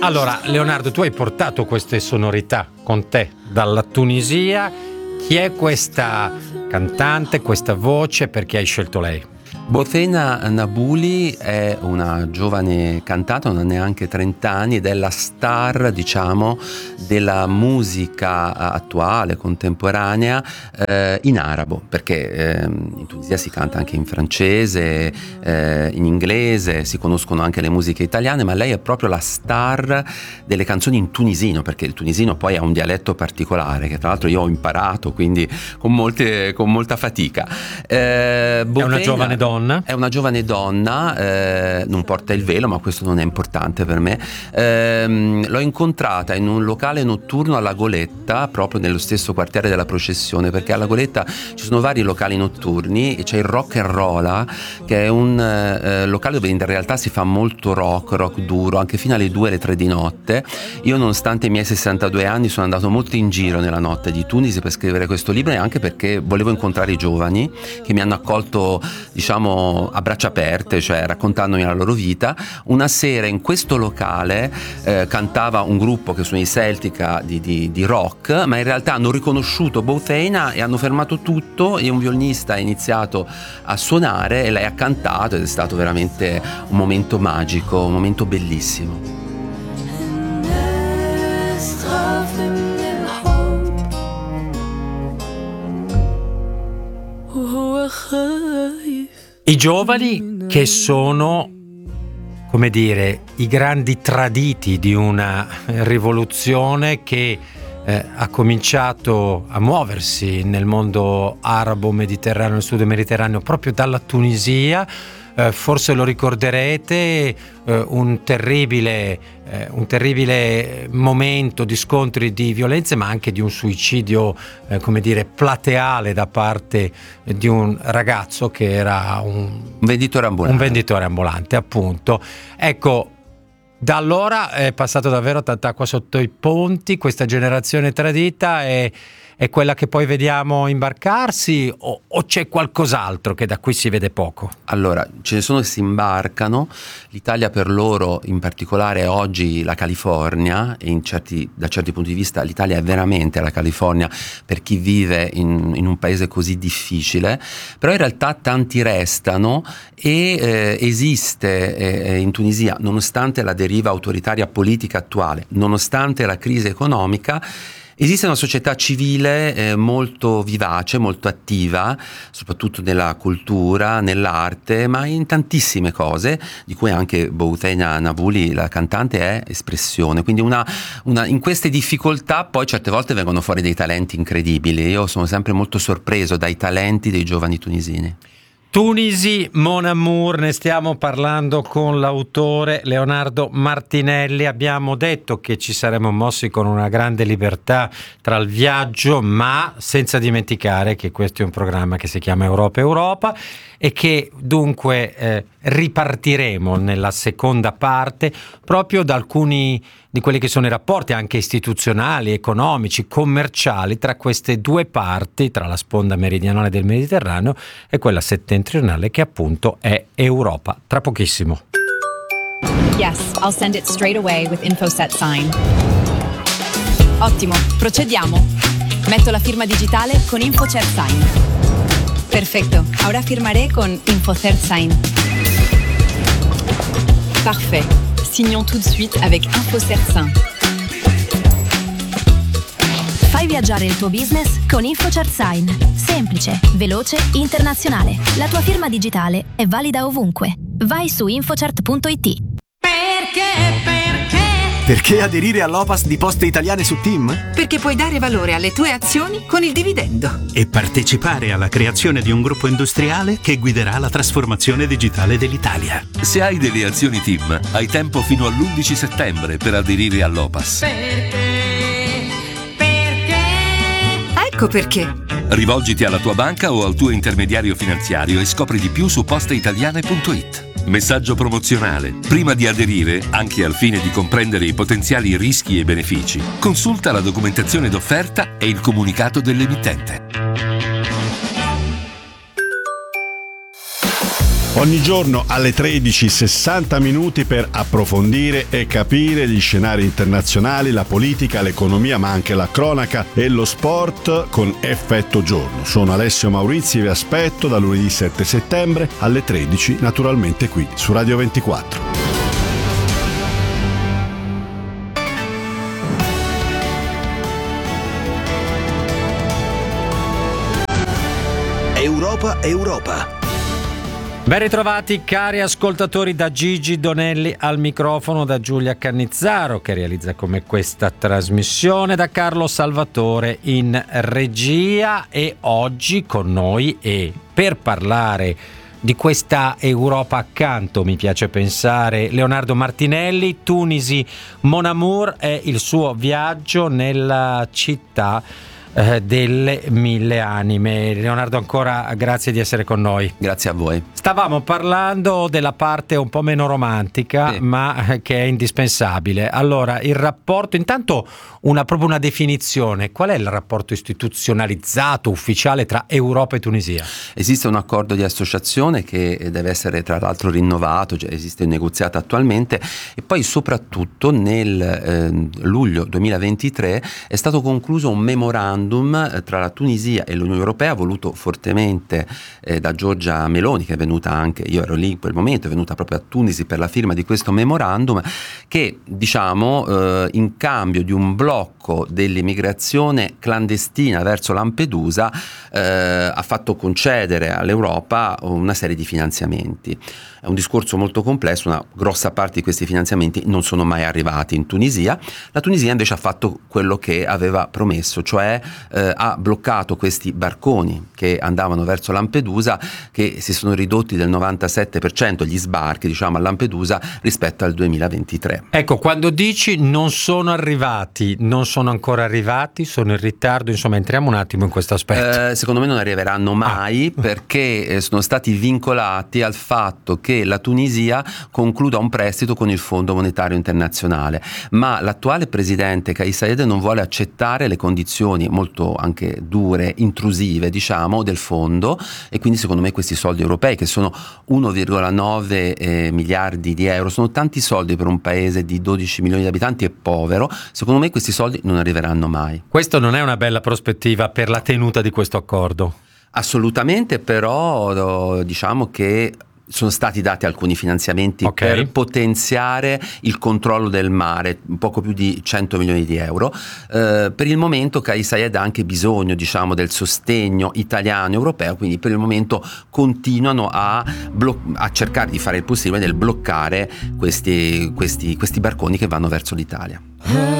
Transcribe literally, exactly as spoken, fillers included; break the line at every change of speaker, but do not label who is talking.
Allora, Leonardo, tu hai portato queste sonorità con te dalla Tunisia. Chi è questa cantante, questa voce? Perché hai scelto lei?
Bouthena Nabouli è una giovane cantante, non ha neanche trenta anni, ed è la star, diciamo, della musica attuale, contemporanea, eh, in arabo, perché eh, in Tunisia si canta anche in francese, eh, in inglese, si conoscono anche le musiche italiane, ma lei è proprio la star delle canzoni in tunisino, perché il tunisino poi ha un dialetto particolare, che tra l'altro io ho imparato, quindi con, molte, con molta fatica. Eh, Bouthena,
è una giovane donna.
È una giovane donna, eh, non porta il velo, ma questo non è importante per me. Eh, l'ho incontrata in un locale notturno alla Goletta, proprio nello stesso quartiere della Processione, perché alla Goletta ci sono vari locali notturni e c'è il Rock and Rolla, che è un eh, locale dove in realtà si fa molto rock, rock duro, anche fino alle due, alle tre di notte. Io, nonostante i miei sessantadue anni, sono andato molto in giro nella notte di Tunisi per scrivere questo libro, e anche perché volevo incontrare i giovani che mi hanno accolto, diciamo, a braccia aperte, cioè raccontandomi la loro vita. Una sera in questo locale eh, cantava un gruppo che sono i Celtica di, di, di rock, ma in realtà hanno riconosciuto Bouthena e hanno fermato tutto, e un violinista ha iniziato a suonare e lei ha cantato, ed è stato veramente un momento magico, un momento bellissimo.
I giovani che sono, come dire, i grandi traditi di una rivoluzione che eh, ha cominciato a muoversi nel mondo arabo-mediterraneo, nel sud mediterraneo, proprio dalla Tunisia. Eh, forse lo ricorderete, eh, un terribile eh, un terribile momento di scontri, di violenze, ma anche di un suicidio eh, come dire plateale da parte di un ragazzo che era un,
un venditore ambulante.
un venditore ambulante, appunto. Ecco, da allora è passato davvero tanta acqua sotto i ponti. Questa generazione tradita è è quella che poi vediamo imbarcarsi, o, o c'è qualcos'altro che da qui si vede poco?
Allora, ce ne sono che si imbarcano. L'Italia per loro in particolare è oggi la California, e in certi, da certi punti di vista l'Italia è veramente la California per chi vive in, in un paese così difficile, però in realtà tanti restano, e eh, esiste eh, in Tunisia, nonostante la deriva autoritaria politica attuale, nonostante la crisi economica, esiste una società civile eh, molto vivace, molto attiva, soprattutto nella cultura, nell'arte, ma in tantissime cose, di cui anche Bouthena Nabouli, la cantante, è espressione. Quindi una, una, in queste difficoltà poi certe volte vengono fuori dei talenti incredibili. Io sono sempre molto sorpreso dai talenti dei giovani tunisini.
Tunisi, Mon Amour, ne stiamo parlando con l'autore Leonardo Martinelli. Abbiamo detto che ci saremmo mossi con una grande libertà tra il viaggio, ma senza dimenticare che questo è un programma che si chiama Europa Europa, e che dunque eh, ripartiremo nella seconda parte proprio da alcuni di quelli che sono i rapporti anche istituzionali, economici, commerciali tra queste due parti, tra la sponda meridionale del Mediterraneo e quella settentrionale, che appunto è Europa. Tra pochissimo.
Yes, I'll send it straight away with InfoSet Sign. Ottimo, procediamo. Metto la firma digitale con InfoCert Sign. Perfecto, ahora firmaré con InfoCert Sign. Parfait. Signons tout de suite avec InfoCert Sign.
Fai viaggiare il tuo business con InfoCert Sign. Semplice, veloce, internazionale. La tua firma digitale è valida ovunque. Vai su infocert punto it.
Perché? Perché?
Perché aderire all'O P A S di Poste Italiane su Team?
Perché puoi dare valore alle tue azioni con il dividendo.
E partecipare alla creazione di un gruppo industriale che guiderà la trasformazione digitale dell'Italia.
Se hai delle azioni Team, hai tempo fino all'undici settembre per aderire all'O P A S.
Perché? Perché? Ecco perché.
Rivolgiti alla tua banca o al tuo intermediario finanziario e scopri di più su posteitaliane punto it. Messaggio promozionale. Prima di aderire, anche al fine di comprendere i potenziali rischi e benefici, consulta la documentazione d'offerta e il comunicato dell'emittente.
Ogni giorno alle tredici, sessanta minuti per approfondire e capire gli scenari internazionali, la politica, l'economia, ma anche la cronaca e lo sport con Effetto Giorno. Sono Alessio Maurizi e vi aspetto da lunedì sette settembre alle tredici, naturalmente qui su Radio ventiquattro.
Europa Europa.
Ben ritrovati cari ascoltatori, da Gigi Donelli al microfono, da Giulia Cannizzaro che realizza come questa trasmissione, da Carlo Salvatore in regia, e oggi con noi, e per parlare di questa Europa accanto, mi piace pensare, Leonardo Martinelli. Tunisi, Mon Amour è il suo viaggio nella città Eh, delle mille anime. Leonardo, ancora grazie di essere con noi.
Grazie a voi.
Stavamo parlando della parte un po' meno romantica, sì, ma che è indispensabile. Allora, il rapporto, intanto una proprio una definizione: qual è il rapporto istituzionalizzato, ufficiale tra Europa e Tunisia?
Esiste un accordo di associazione che deve essere tra l'altro rinnovato, cioè esiste un negoziato attualmente, e poi soprattutto nel eh, luglio duemilaventitré è stato concluso un memorandum tra la Tunisia e l'Unione Europea, voluto fortemente eh, da Giorgia Meloni, che è venuta anche, io ero lì in quel momento, è venuta proprio a Tunisi per la firma di questo memorandum, che diciamo eh, in cambio di un blocco dell'immigrazione clandestina verso Lampedusa eh, ha fatto concedere all'Europa una serie di finanziamenti. È un discorso molto complesso, una grossa parte di questi finanziamenti non sono mai arrivati in Tunisia. La Tunisia invece ha fatto quello che aveva promesso, cioè eh, ha bloccato questi barconi che andavano verso Lampedusa, che si sono ridotti del novantasette per cento gli sbarchi, diciamo, a Lampedusa rispetto al duemilaventitré.
Ecco, quando dici non sono arrivati, non sono ancora arrivati, sono in ritardo, insomma, entriamo un attimo in questo aspetto.
Eh, secondo me non arriveranno mai, ah. perché eh, sono stati vincolati al fatto che che la Tunisia concluda un prestito con il Fondo Monetario Internazionale, ma l'attuale presidente Kais Saied non vuole accettare le condizioni molto anche dure, intrusive, diciamo, del fondo, e quindi secondo me questi soldi europei, che sono uno virgola nove eh, miliardi di euro, sono tanti soldi per un paese di dodici milioni di abitanti e povero, secondo me questi soldi non arriveranno mai.
Questo non è una bella prospettiva per la tenuta di questo accordo?
Assolutamente, però diciamo che sono stati dati alcuni finanziamenti okay. per potenziare il controllo del mare, un poco più di cento milioni di euro. Eh, per il momento Kais Saied ha anche bisogno, diciamo, del sostegno italiano e europeo, quindi per il momento continuano a, blo- a cercare di fare il possibile nel bloccare questi, questi, questi barconi che vanno verso l'Italia.